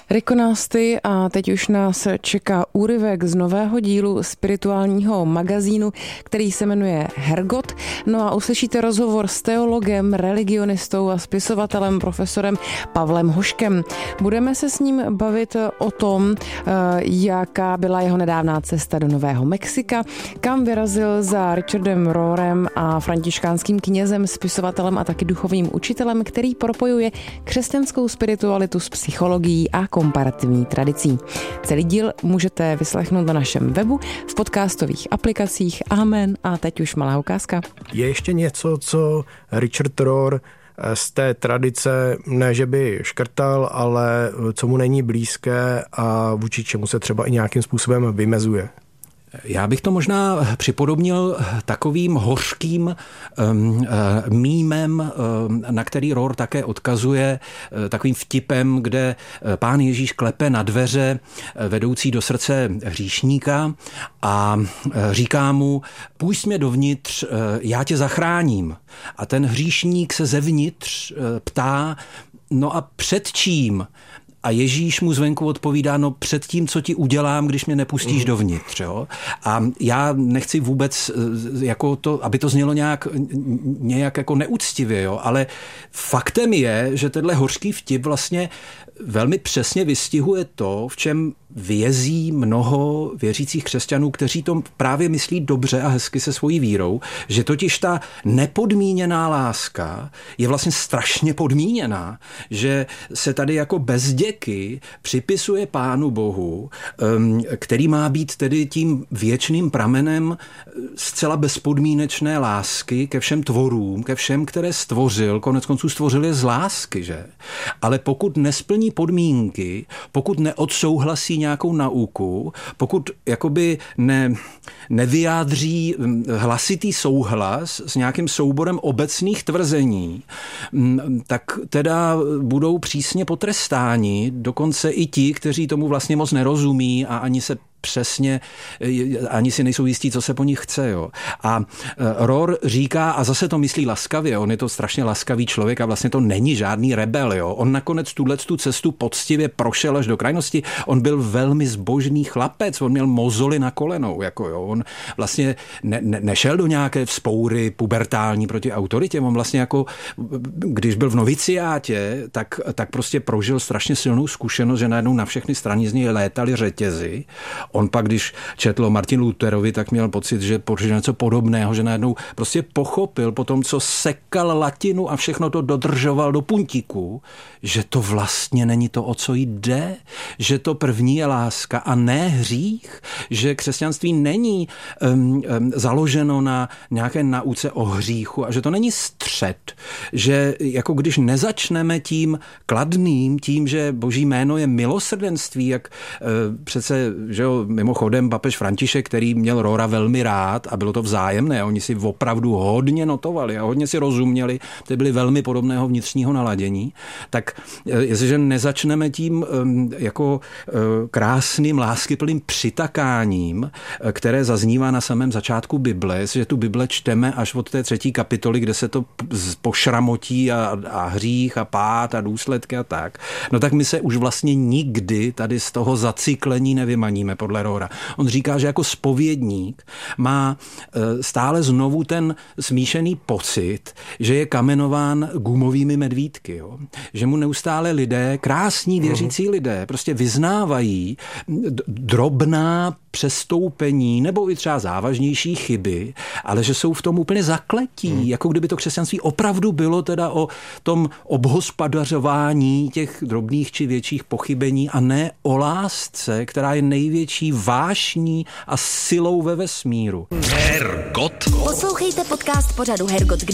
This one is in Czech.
Rico Nasty a teď už nás čeká úryvek z nového dílu spirituálního magazínu, který se jmenuje Hergot. No a uslyšíte rozhovor s teologem, religionistou a spisovatelem profesorem Pavlem Hoškem. Budeme se s ním bavit o tom, jaká byla jeho nedávná cesta do Nového Mexika, kam vyrazil za Richardem Rohrem a františkánským knězem, spisovatelem a taky duchovním učitelem, který propojuje křesťanskou spiritualitu s psychologií a komparativní tradicí. Celý díl můžete vyslechnout na našem webu, v podcastových aplikacích. Amen. A teď už malá ukázka. Je ještě něco, co Richard Rohr z té tradice, ne že by škrtal, ale co mu není blízké a vůči čemu se třeba i nějakým způsobem vymezuje? Já bych to možná připodobnil takovým hořkým mýmem, na který Rohr také odkazuje, takovým vtipem, kde Pán Ježíš klepe na dveře vedoucí do srdce hříšníka a říká mu: půjď mě dovnitř, já tě zachráním. A ten hříšník se zevnitř ptá: no a před čím? A Ježíš mu zvenku odpovídá: no před tím, co ti udělám, když mě nepustíš dovnitř. Jo? A já nechci vůbec, jako to, aby to znělo nějak jako neúctivě, jo? Ale faktem je, že tenhle hořký vtip vlastně velmi přesně vystihuje to, v čem vězí mnoho věřících křesťanů, kteří to právě myslí dobře a hezky se svojí vírou, že totiž ta nepodmíněná láska je vlastně strašně podmíněná, že se tady jako bez děky připisuje Pánu Bohu, který má být tedy tím věčným pramenem zcela bezpodmínečné lásky ke všem tvorům, ke všem, které stvořil, koneckonců stvořil je z lásky, že? Ale pokud nesplní podmínky, pokud neodsouhlasí nějakou nauku, pokud jakoby nevyjádří hlasitý souhlas s nějakým souborem obecných tvrzení, tak teda budou přísně potrestáni, dokonce i ti, kteří tomu vlastně moc nerozumí a ani si nejsou jistí, co se po nich chce. Jo. A Rohr říká, a zase to myslí laskavě, on je to strašně laskavý člověk a vlastně to není žádný rebel. Jo. On nakonec tu cestu poctivě prošel až do krajnosti. On byl velmi zbožný chlapec, on měl mozoly na kolenou. Jako jo. On vlastně nešel do nějaké vzpoury pubertální proti autoritě. On vlastně jako, když byl v noviciátě, tak prostě prožil strašně silnou zkušenost, že najednou na všechny strany z něj létaly řetězy. On pak, když četl o Martinu Lutherovi, tak měl pocit, že prožil něco podobného, že najednou prostě pochopil po tom, co sekal latinu a všechno to dodržoval do puntíku, že to vlastně není to, o co jde, že to první je láska a ne hřích, že křesťanství není založeno na nějaké nauce o hříchu a že to není střet, že jako když nezačneme tím kladným, tím, že Boží jméno je milosrdenství, jak přece, že jo, mimochodem papež František, který měl Rohra velmi rád a bylo to vzájemné, oni si opravdu hodně notovali a hodně si rozuměli, ty byli velmi podobného vnitřního naladění, tak jestliže nezačneme tím jako krásným láskyplným přitakáním, které zaznívá na samém začátku Bible, že tu Bible čteme až od té 3. kapitoly, kde se to pošramotí a hřích a pád a důsledky a tak, no tak my se už vlastně nikdy tady z toho zacyklení nevymaníme podle Rohra. On říká, že jako zpovědník má stále znovu ten smíšený pocit, že je kamenován gumovými medvídky. Jo? Že mu neustále lidé, krásní věřící lidé, prostě vyznávají drobná přestoupení nebo i třeba závažnější chyby, ale že jsou v tom úplně zakletí, jako kdyby to křesťanství opravdu bylo teda o tom obhospodařování těch drobných či větších pochybení a ne o lásce, která je největší vášní a silou ve vesmíru. Hergot. Poslouchejte podcast pořadu Hergot